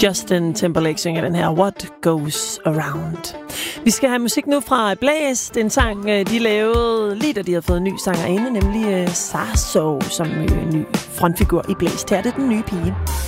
Justin Timberlake synger den her What Goes Around. Vi skal have musik nu fra Blæs. Det er en sang, de lavede lige da de havde fået en ny sangerinde, nemlig Sarso som ny frontfigur i Blæs. Her er det den nye pige.